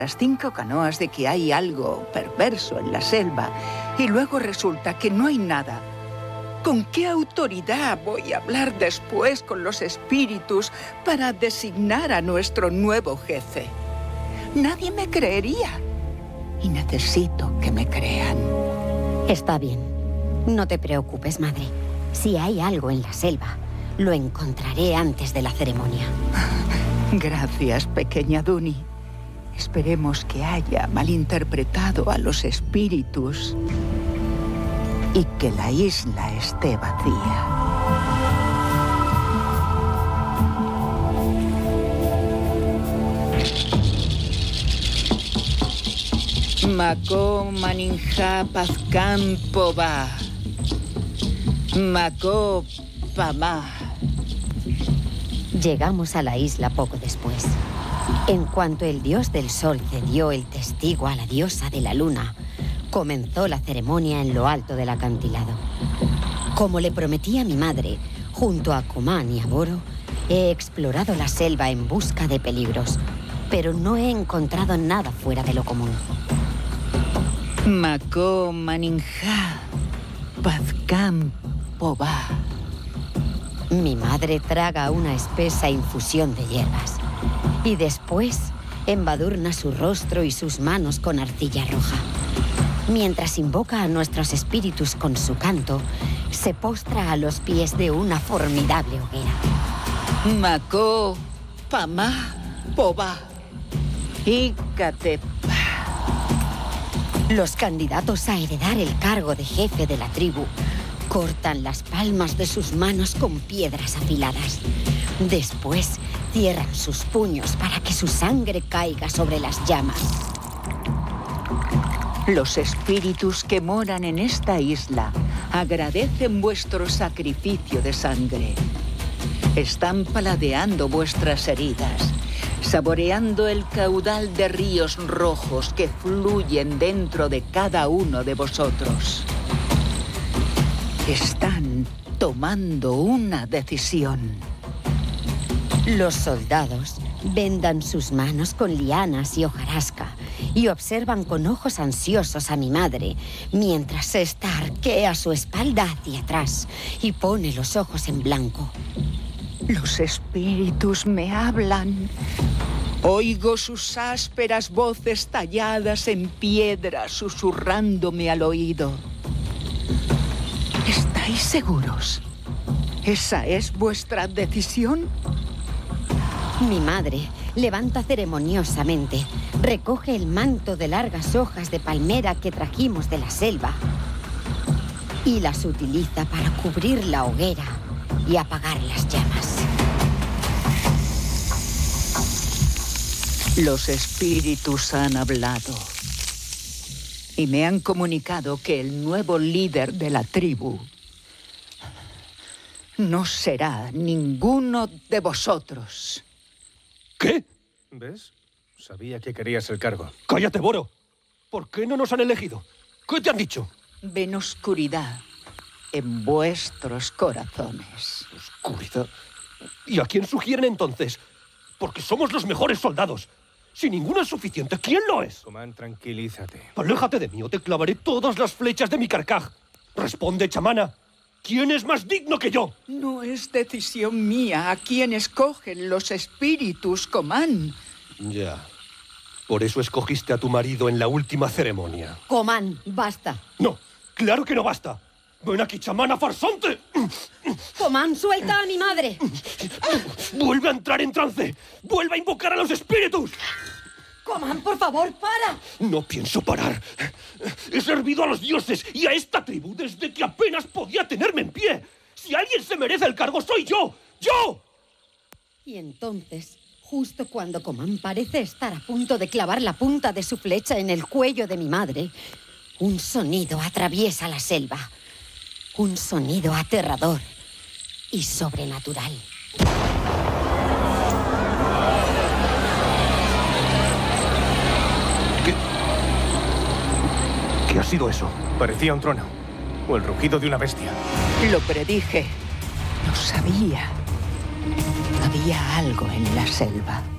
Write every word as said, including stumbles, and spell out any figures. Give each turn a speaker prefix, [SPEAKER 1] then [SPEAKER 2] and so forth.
[SPEAKER 1] las cinco canoas de que hay algo perverso en la selva y luego resulta que no hay nada. ¿Con qué autoridad voy a hablar después con los espíritus para designar a nuestro nuevo jefe? Nadie me creería. Y necesito que me crean.
[SPEAKER 2] Está bien. No te preocupes, madre. Si hay algo en la selva, lo encontraré antes de la ceremonia.
[SPEAKER 1] Gracias, pequeña Duny. Esperemos que haya malinterpretado a los espíritus y que la isla esté vacía. Mako maninja pazkan poba. Mako pama.
[SPEAKER 2] Llegamos a la isla poco después. En cuanto el dios del sol cedió el testigo a la diosa de la luna, comenzó la ceremonia en lo alto del acantilado. Como le prometí a mi madre, junto a Coman y a Boro, he explorado la selva en busca de peligros, pero no he encontrado nada fuera de lo común.
[SPEAKER 1] Mako maninja pazkan poba.
[SPEAKER 2] Mi madre traga una espesa infusión de hierbas y después embadurna su rostro y sus manos con arcilla roja. Mientras invoca a nuestros espíritus con su canto, se postra a los pies de una formidable hoguera.
[SPEAKER 1] Mako pama poba. Ikatepa.
[SPEAKER 2] Los candidatos a heredar el cargo de jefe de la tribu cortan las palmas de sus manos con piedras afiladas. Después cierran sus puños para que su sangre caiga sobre las llamas.
[SPEAKER 1] Los espíritus que moran en esta isla agradecen vuestro sacrificio de sangre. Están paladeando vuestras heridas, saboreando el caudal de ríos rojos que fluyen dentro de cada uno de vosotros. Están tomando una decisión.
[SPEAKER 2] Los soldados vendan sus manos con lianas y hojarasca y observan con ojos ansiosos a mi madre mientras ésta arquea su espalda hacia atrás y pone los ojos en blanco.
[SPEAKER 1] Los espíritus me hablan. Oigo sus ásperas voces talladas en piedra susurrándome al oído. ¿Estáis seguros? ¿Esa es vuestra decisión?
[SPEAKER 2] Mi madre levanta ceremoniosamente, recoge el manto de largas hojas de palmera que trajimos de la selva y las utiliza para cubrir la hoguera y apagar las llamas.
[SPEAKER 1] Los espíritus han hablado y me han comunicado que el nuevo líder de la tribu no será ninguno de vosotros.
[SPEAKER 3] ¿Qué?
[SPEAKER 4] ¿Ves? Sabía que querías el cargo.
[SPEAKER 3] ¡Cállate, Boro! ¿Por qué no nos han elegido? ¿Qué te han dicho?
[SPEAKER 1] Ven oscuridad en vuestros corazones.
[SPEAKER 3] ¿Oscuridad? ¿Y a quién sugieren entonces? Porque somos los mejores soldados. Si ninguno es suficiente, ¿quién lo es?
[SPEAKER 4] Coman, tranquilízate.
[SPEAKER 3] Aléjate de mí o te clavaré todas las flechas de mi carcaj. Responde, chamana. ¿Quién es más digno que yo?
[SPEAKER 1] No es decisión mía a quién escogen los espíritus, Coman.
[SPEAKER 3] Ya. Por eso escogiste a tu marido en la última ceremonia.
[SPEAKER 2] Coman, basta.
[SPEAKER 3] No, claro que no basta. ¡Ven aquí, chamana farsante!
[SPEAKER 2] Coman, suelta a mi madre.
[SPEAKER 3] ¡Vuelve a entrar en trance! ¡Vuelve a invocar a los espíritus!
[SPEAKER 2] Coman, por favor, para.
[SPEAKER 3] No pienso parar. He servido a los dioses y a esta tribu desde que apenas podía tenerme en pie. Si alguien se merece el cargo, soy yo. ¡Yo!
[SPEAKER 2] Y entonces, justo cuando Coman parece estar a punto de clavar la punta de su flecha en el cuello de mi madre, un sonido atraviesa la selva. Un sonido aterrador y sobrenatural.
[SPEAKER 3] ¿Qué? ¿Qué ha sido eso?
[SPEAKER 4] Parecía un trueno. O el rugido de una bestia.
[SPEAKER 1] Lo predije. Lo sabía. Había algo en la selva.